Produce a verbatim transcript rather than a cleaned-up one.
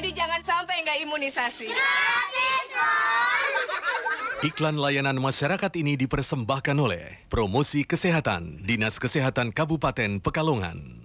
Jadi jangan sampai nggak imunisasi. Gratis loh. Iklan layanan masyarakat ini dipersembahkan oleh Promosi Kesehatan Dinas Kesehatan Kabupaten Pekalongan.